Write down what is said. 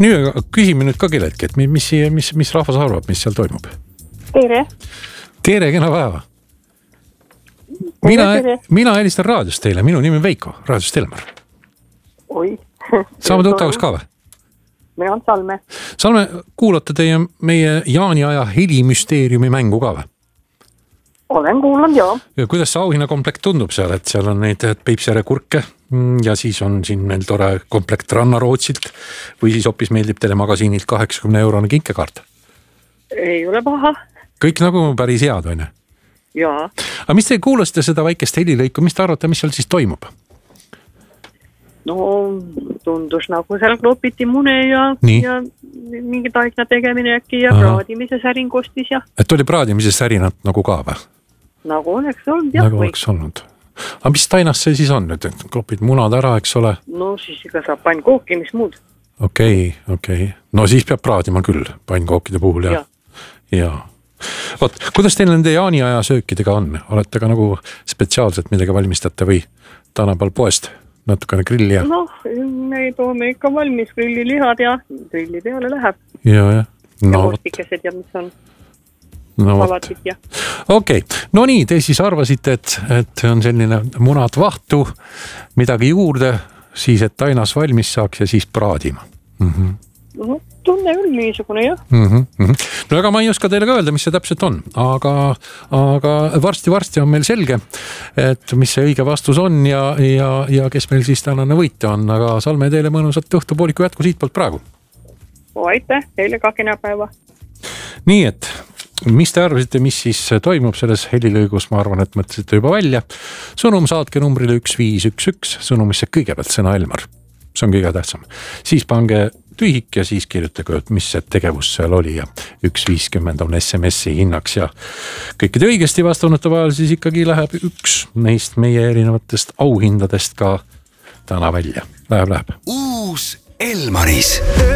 Nüüd küsime nüüd ka kelleltki, et mis rahvas arvab, mis seal toimub? Tere. Tere, kena päeva. Mina helistan raadiost teile, minu nimi on Veiko, raadiost Elmar. Oi. Saame tuttavaks ka või? Mina on Salme. Salme, kuulate teie meie jaaniaja helimüsteeriumi mängu ka või? Olen kuulanud, joo. Ja kuidas see auhinnakomplekt tundub seal, et seal on neid Peipsiääre kurke ja siis on siin meil tore komplekt Rannarootsilt või siis hoopis meeldib teile magasiinilt 80 € kinkekaart? Ei ole paha. Kõik nagu päris head, on ju? Jaa. Aga mis te kuulasite seda väikest helilõiku, mis te arvate, mis seal siis toimub? No, tundus nagu seal klopiti mune ja mingi taikna tegemine äkki ja praadimise säring kostis ja. Et oli praadimise särinat nagu ka või? Nagu oleks olnud, jah. Nagu oleks olnud. Aga mis tainas see siis on nüüd? Klopid munad ära, eks ole? No siis ikka saab pannkooki, mis muud. Okei. No siis peab praadima küll pannkookide puhul ja. Oot, kuidas teil nende jaaniaja söökidega on? Olete ka nagu spetsiaalselt midagi valmistate või tänapäeval poest natukene grilli ja? No, me toome ikka valmis grillilihad ja grilli peale läheb. Ja ostikesed ja mis on salatit ja. Okei. No nii, te siis arvasite, et on selline munad vahtu, midagi juurde, siis et tainas valmis saaks ja siis praadima. No, tunne küll niisugune, jah. No ega ma ei oska teile ka öelda, mis see täpselt on, aga varsti on meil selge, et mis see õige vastus on ja kes meil siis tänane võitja on, aga Salme teile mõnusat õhtupooliku jätku siit poolt praegu. Aitäh, teile ka kena päeva. Nii et, mis te arvasite, mis siis toimub selles helilõigus, ma arvan, et mõtlesite juba välja. Sõnum saatke numbrile 1511, sõnumisse kõigepealt sõna Elmar. See on kõige tähtsam. Siis pange tühik ja siis kirjutage, mis see tegevus seal oli ja 1.50 on SMS-i hinnaks ja kõikide õigesti vastanute vahel siis ikkagi läheb üks neist meie erinevatest auhindadest ka täna välja. Läheb. Uus Elmaris.